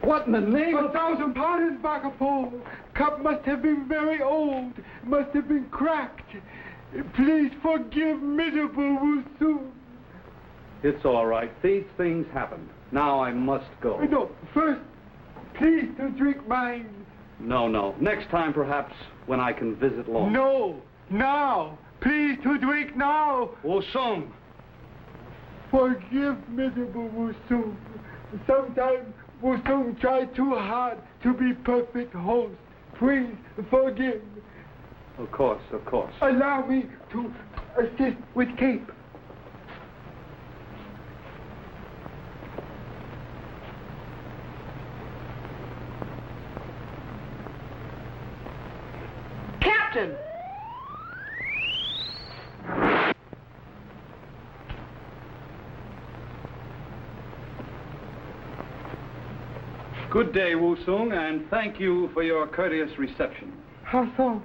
What in the name of... 1,000 pardons, Marco Polo. Cup must have been very old, must have been cracked. Please forgive miserable Wusung. It's all right. These things happen. Now I must go. No, first, please to drink mine. No. Next time, perhaps, when I can visit long. No, now. Please to drink now. Wusung. Forgive miserable Wusung. Sometimes Wusung tried too hard to be perfect host. Please forgive. Of course. Allow me to assist with cape. Captain! Good day, Wusung, and thank you for your courteous reception. How so?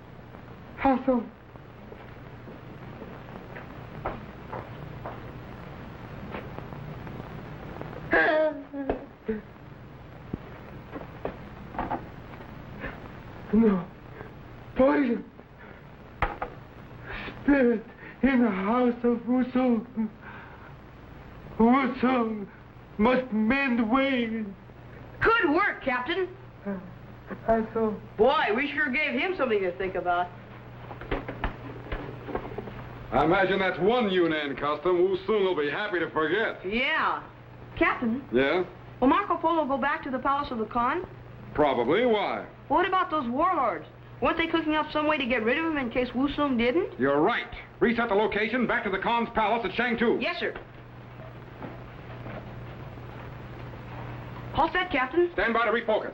No. Poison. Spirit in the house of Wusung. Wusung must mend ways. Good work, Captain. I saw. Boy, we sure gave him something to think about. I imagine that's one Yunnan custom Wusung will be happy to forget. Yeah. Captain, Yeah? will Marco Polo go back to the palace of the Khan? Probably. Why? What about those warlords? Weren't they cooking up some way to get rid of him in case Wusung didn't? You're right. Reset the location back to the Khan's palace at Shangtu. Yes, sir. All set, Captain. Stand by to refocus.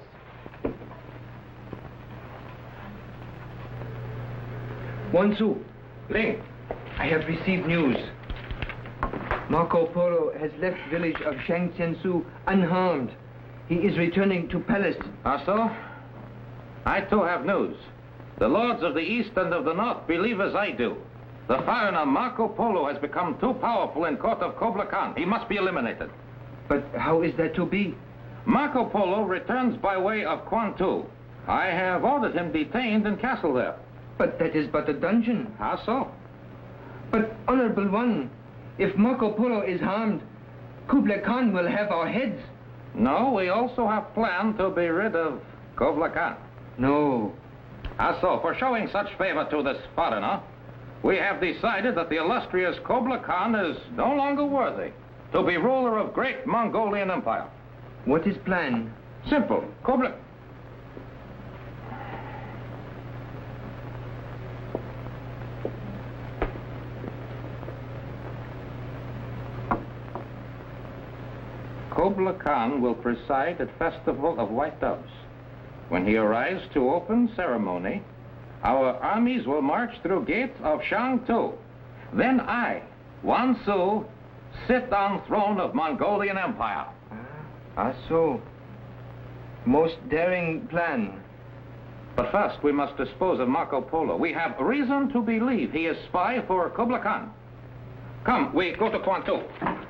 Wansu, Ling, I have received news. Marco Polo has left village of Shangtiansu unharmed. He is returning to palace. So? I too have news. The lords of the east and of the north believe as I do. The foreigner Marco Polo has become too powerful in court of Kublai Khan. He must be eliminated. But how is that to be? Marco Polo returns by way of Kwantu. I have ordered him detained in castle there. But that is but a dungeon. How so? But, Honorable One, if Marco Polo is harmed, Kublai Khan will have our heads. No, we also have planned to be rid of Kublai Khan. No. So, for showing such favor to this foreigner, we have decided that the illustrious Kublai Khan is no longer worthy to be ruler of great Mongolian Empire. What is plan? Simple. Kublai Khan will preside at Festival of White Doves. When he arrives to open ceremony, our armies will march through gates of Shangtu. Then I, Wansu, sit on throne of Mongolian Empire. So. Most daring plan. But first, we must dispose of Marco Polo. We have reason to believe he is spy for Kublai Khan. Come, we go to Kwantu.